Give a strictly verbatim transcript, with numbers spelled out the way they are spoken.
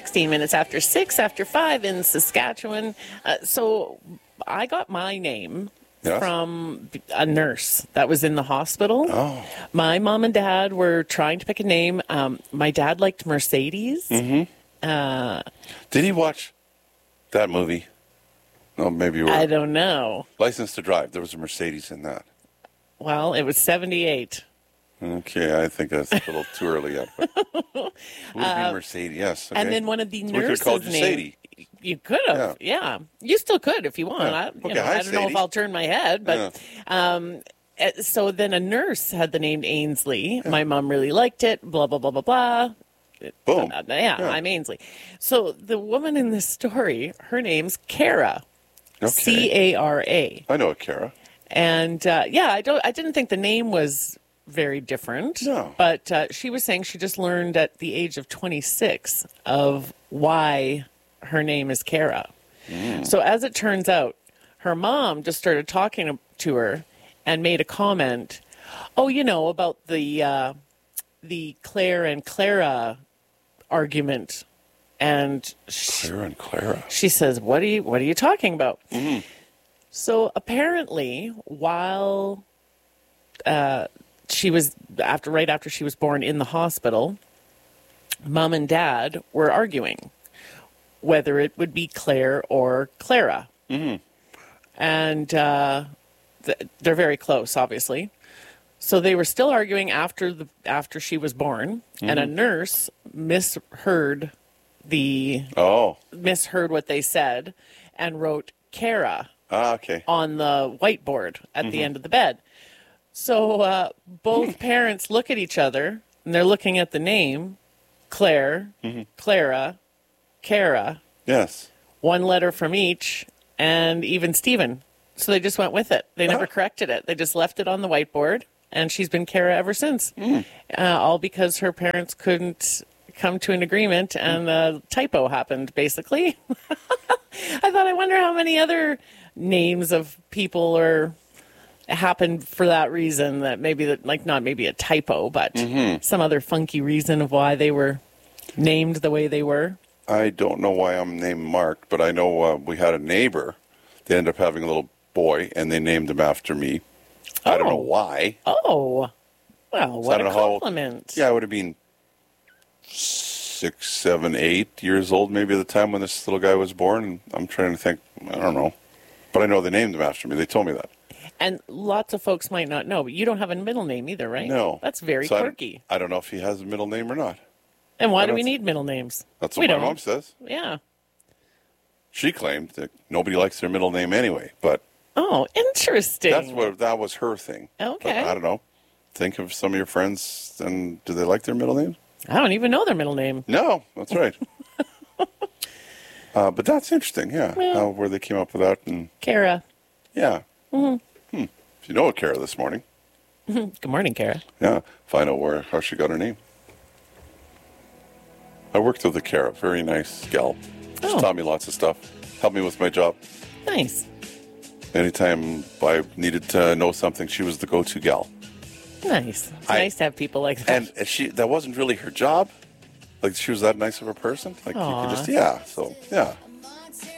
sixteen minutes after six, after five in Saskatchewan. Uh, so I got my name yes. from a nurse that was in the hospital. Oh. My mom and dad were trying to pick a name. Um, my dad liked Mercedes. Mm-hmm. Uh, Did he watch that movie? Oh, maybe you were. I don't know. License to Drive. There was a Mercedes in that. Well, it was seventy-eight. Okay, I think that's a little too early yet. But it would uh, be Mercedes, yes. Okay. And then one of the so nurses' we could call you Sadie. You could have, yeah. yeah. You still could if you want. Yeah. I, you okay, know, hi, I don't Sadie. know if I'll turn my head, but yeah. um, so then a nurse had the name Ainsley. Yeah. My mom really liked it. Blah blah blah blah blah. Boom. Uh, yeah, yeah, I'm Ainsley. So the woman in this story, her name's Cara. Okay. C A R A. I know a Cara. And uh, yeah, I don't. I didn't think the name was very different. No. But uh, she was saying she just learned at the age of twenty-six of why her name is Cara. Mm. So as it turns out, her mom just started talking to her and made a comment. Oh, you know, about the uh, the Claire and Clara argument. And she, Claire and Clara. She says, "What are you? What are you talking about?" Mm-hmm. So apparently, while uh, she was after right after she was born in the hospital, mom and dad were arguing whether it would be Claire or Clara, mm-hmm. and uh, th- they're very close, obviously. So they were still arguing after the after she was born, mm-hmm. and a nurse misheard the oh misheard what they said and wrote Cara. Ah, okay. On the whiteboard at mm-hmm. the end of the bed. So uh, both parents look at each other, and they're looking at the name, Claire, mm-hmm. Clara, Cara. Yes. One letter from each, and even Stephen. So they just went with it. They never ah. corrected it. They just left it on the whiteboard, and she's been Cara ever since. Mm. Uh, all because her parents couldn't come to an agreement, and a typo happened, basically. I thought, I wonder how many other names of people are happened for that reason, that maybe that like not maybe a typo, but mm-hmm. some other funky reason of why they were named the way they were. I don't know why I'm named Mark, but I know uh, we had a neighbor. They ended up having a little boy, and they named him after me. Oh. I don't know why. Oh, well, what so a compliment. How, yeah, I would have been six, seven, eight years old maybe at the time when this little guy was born. And I'm trying to think, I don't know. But I know they named him after me. They told me that. And lots of folks might not know, but you don't have a middle name either, right? No. That's very so quirky. I don't, I don't know if he has a middle name or not. And why do we need middle names? That's what we my don't. mom says. Yeah. She claimed that nobody likes their middle name anyway, but... Oh, interesting. That's what, that was her thing. Okay. But I don't know. Think of some of your friends, and do they like their middle names? I don't even know their middle name. No, that's right. uh, but that's interesting, yeah, yeah. How, where they came up with that. And Cara. Yeah. Mm-hmm. Hmm. If you know a Cara this morning. Good morning, Cara. Yeah, find out where, how she got her name. I worked with a Cara, very nice gal. She oh. taught me lots of stuff, helped me with my job. Nice. Anytime I needed to know something, she was the go-to gal. Nice. It's I, nice to have people like that. And she that wasn't really her job. Like, she was that nice of a person. Like, Aww. you could just, yeah, so, yeah.